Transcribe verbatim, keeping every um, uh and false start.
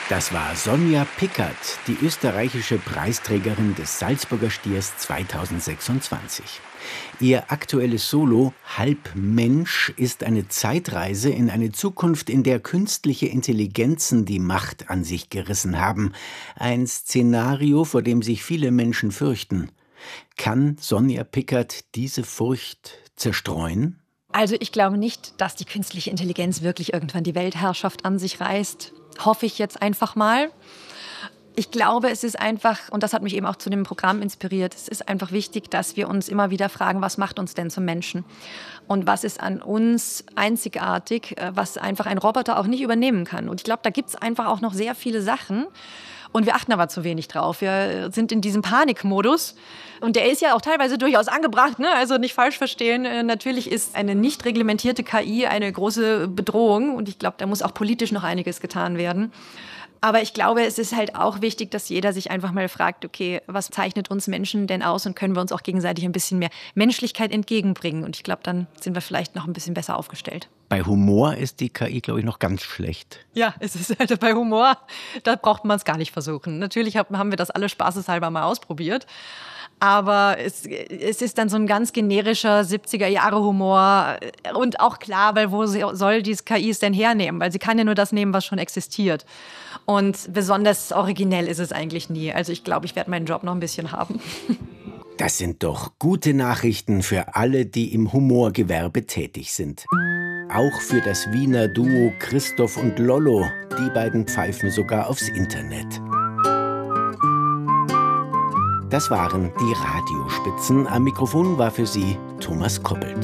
Das war Sonja Pickert, die österreichische Preisträgerin des Salzburger Stiers zweitausendsechsundzwanzig. Ihr aktuelles Solo »Halb Mensch« ist eine Zeitreise in eine Zukunft, in der künstliche Intelligenzen die Macht an sich gerissen haben. Ein Szenario, vor dem sich viele Menschen fürchten. Kann Sonja Pickert diese Furcht zerstreuen? Also ich glaube nicht, dass die künstliche Intelligenz wirklich irgendwann die Weltherrschaft an sich reißt. Hoffe ich jetzt einfach mal. Ich glaube, es ist einfach, und das hat mich eben auch zu dem Programm inspiriert, es ist einfach wichtig, dass wir uns immer wieder fragen, was macht uns denn zum Menschen? Und was ist an uns einzigartig, was einfach ein Roboter auch nicht übernehmen kann? Und ich glaube, da gibt es einfach auch noch sehr viele Sachen. Und wir achten aber zu wenig drauf. Wir sind in diesem Panikmodus. Und der ist ja auch teilweise durchaus angebracht, ne? Also nicht falsch verstehen. Natürlich ist eine nicht reglementierte K I eine große Bedrohung. Und ich glaube, da muss auch politisch noch einiges getan werden. Aber ich glaube, es ist halt auch wichtig, dass jeder sich einfach mal fragt, okay, was zeichnet uns Menschen denn aus und können wir uns auch gegenseitig ein bisschen mehr Menschlichkeit entgegenbringen? Und ich glaube, dann sind wir vielleicht noch ein bisschen besser aufgestellt. Bei Humor ist die K I, glaube ich, noch ganz schlecht. Ja, es ist halt bei Humor, da braucht man es gar nicht versuchen. Natürlich haben wir das alle spaßeshalber mal ausprobiert. Aber es, es ist dann so ein ganz generischer siebziger-Jahre-Humor. Und auch klar, weil wo soll diese K I es denn hernehmen? Weil sie kann ja nur das nehmen, was schon existiert. Und besonders originell ist es eigentlich nie. Also ich glaube, ich werde meinen Job noch ein bisschen haben. Das sind doch gute Nachrichten für alle, die im Humorgewerbe tätig sind. Auch für das Wiener Duo Christoph und Lollo. Die beiden pfeifen sogar aufs Internet. Das waren die Radiospitzen. Am Mikrofon war für Sie Thomas Koppelt.